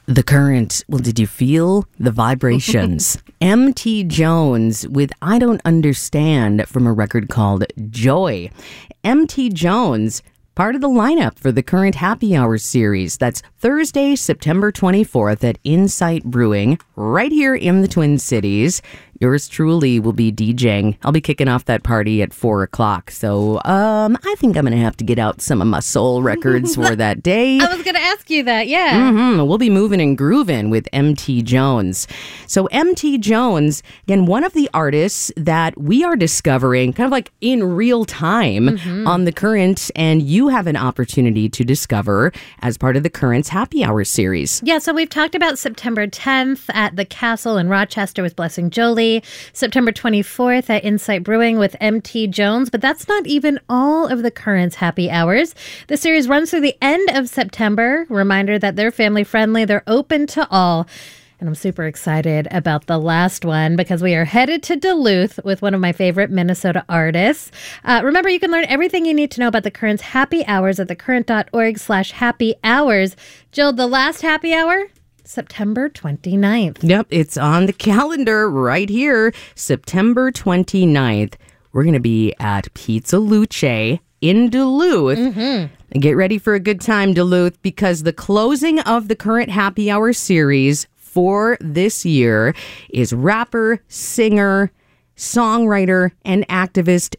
The current. Well, did you feel the vibrations? M.T. Jones with I Don't Understand from a record called Joy. M.T. Jones, part of the lineup for the current Happy Hour series. That's Thursday, September 24th at Insight Brewing, right here in the Twin Cities. Yours truly will be DJing. I'll be kicking off that party at 4 o'clock. So I think I'm going to have to get out some of my soul records for that day. I was going to ask you that, yeah. We'll be moving and grooving with M.T. Jones. So M.T. Jones, again, one of the artists that we are discovering kind of like in real time on the Current, and you have an opportunity to discover as part of the Current's Happy Hour series. Yeah, so we've talked about September 10th at the Castle in Rochester with Blessing Jolie, September 24th at Insight Brewing with M.T. Jones, but that's not even all of the Current's Happy Hours. The series runs through the end of September. Reminder that they're family friendly, they're open to all. And I'm super excited about the last one because we are headed to Duluth with one of my favorite Minnesota artists. Remember, you can learn everything you need to know about the Current's Happy Hours at thecurrent.org/happy hours. Jill, the last happy hour? September 29th. Yep, it's on the calendar right here. September 29th. We're going to be at Pizza Luce in Duluth. Get ready for a good time, Duluth, because the closing of the Current Happy Hour series for this year is rapper, singer, songwriter, and activist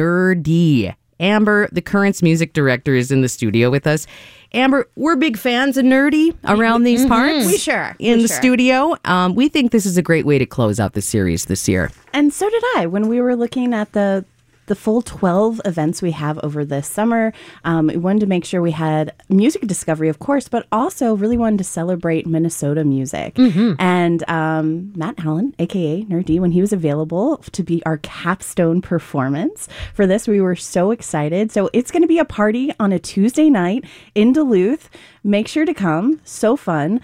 Nerdy. Amber, the Current's music director, is in the studio with us. Amber, we're big fans of Nerdy around these parts. We sure. In the studio. We think this is a great way to close out the series this year. And so did I. When we were looking at the full 12 events we have over this summer, we wanted to make sure we had music discovery, of course, but also really wanted to celebrate Minnesota music. And Matt Allen, a.k.a. Nerdy, when he was available to be our capstone performance for this, we were so excited. So it's going to be a party on a Tuesday night in Duluth. Make sure to come. So fun.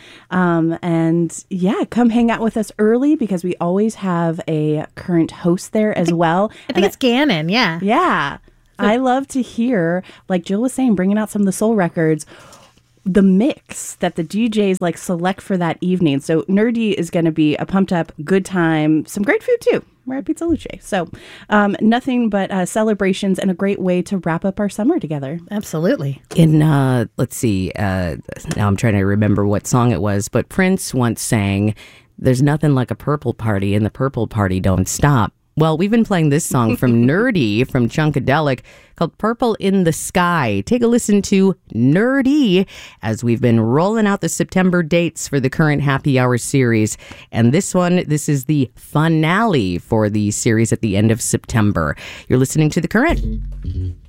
And yeah, come hang out with us early because we always have a current host there as well. I think it's Gannon, yeah. Yeah. I love to hear, like Jill was saying, bringing out some of the soul records, the mix that the DJs like select for that evening. So Nerdy is going to be a pumped up, good time, some great food too. We're at Pizza Luce. So nothing but celebrations and a great way to wrap up our summer together. Absolutely. In, let's see, now I'm trying to remember what song it was, but Prince once sang, "There's nothing like a purple party and the purple party don't stop." Well, we've been playing this song from Nerdy from Chunkadelic called Purple in the Sky. Take a listen to Nerdy as we've been rolling out the September dates for the Current Happy Hour series. And this is the finale for the series at the end of September. You're listening to The Current.